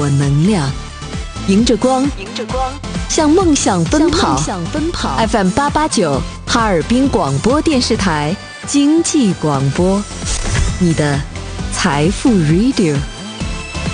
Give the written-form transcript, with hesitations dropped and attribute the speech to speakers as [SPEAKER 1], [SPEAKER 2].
[SPEAKER 1] 我能量，迎着光，向梦想奔跑。FM 889哈尔滨广播电视台经济广播，你的财富 Radio。